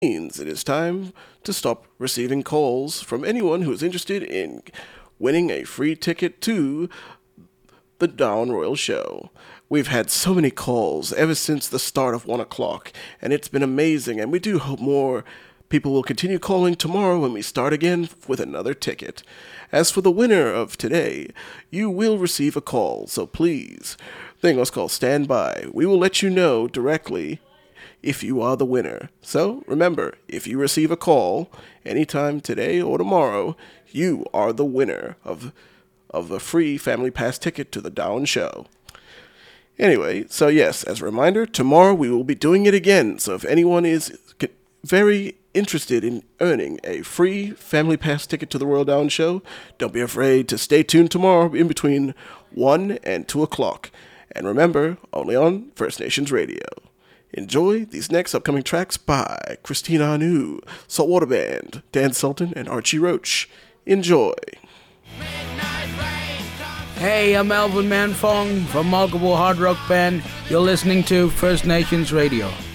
means it is time to stop receiving calls from anyone who is interested in winning a free ticket to the Down Royal Show. We've had so many calls ever since the start of 1 o'clock, and it's been amazing, and we do hope more people will continue calling tomorrow when we start again with another ticket. As for the winner of today, you will receive a call, so please, thing was called stand by. We will let you know directly if you are the winner. So remember, if you receive a call anytime today or tomorrow, you are the winner of a free Family Pass ticket to the Down Show. Anyway, so yes, as a reminder, tomorrow we will be doing it again. So if anyone is very interested in earning a free Family Pass ticket to the Royal Down Show, don't be afraid to stay tuned tomorrow in between 1 and 2 o'clock. And remember, only on First Nations Radio. Enjoy these next upcoming tracks by Christina Anu, Saltwater Band, Dan Sultan, and Archie Roach. Enjoy. Hey, I'm Alvin Manfong from Multiple Hard Rock Band. You're listening to First Nations Radio.